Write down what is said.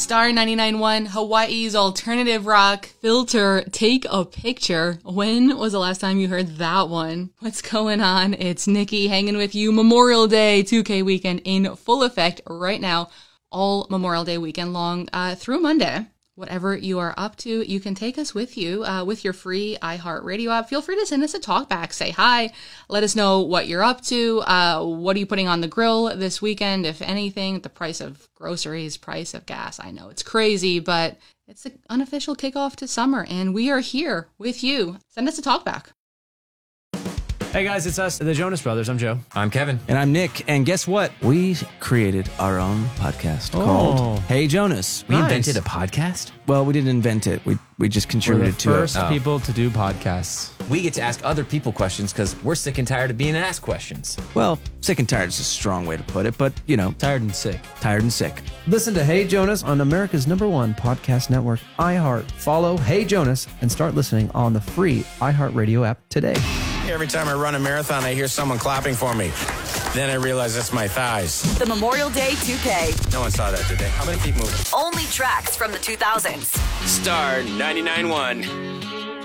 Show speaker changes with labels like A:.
A: Star 99.1, Hawaii's alternative rock filter. Take a picture. When was the last time you heard that one? What's going on? It's Nikki hanging with you. Memorial Day 2K weekend in full effect right now. All Memorial Day weekend long through Monday. Whatever you are up to, you can take us with you with your free iHeartRadio app. Feel free to send us a talk back. Say hi. Let us know what you're up to. What are you putting on the grill this weekend, if anything? The price of groceries, price of gas. I know it's crazy, but it's the unofficial kickoff to summer, and we are here with you. Send us a talk back.
B: Hey guys, it's us, the Jonas Brothers. I'm Joe.
C: I'm Kevin.
D: And I'm Nick. And guess what? We created our own podcast called Hey Jonas.
C: We invented a podcast?
D: Well, we didn't invent it. We just contributed to it.
B: We're the first people to do podcasts.
C: We get to ask other people questions because we're sick and tired of being asked questions.
D: Well, sick and tired is a strong way to put it, but, you know.
B: Tired and sick.
D: Tired and sick.
E: Listen to Hey Jonas on America's #1 podcast network, iHeart. Follow Hey Jonas and start listening on the free iHeartRadio app today.
F: Every time I run a marathon, I hear someone clapping for me. Then I realize it's my thighs.
G: The Memorial Day 2K.
F: No one saw that, did they? How many keep moving?
G: Only tracks from the 2000s.
F: Star 99.1.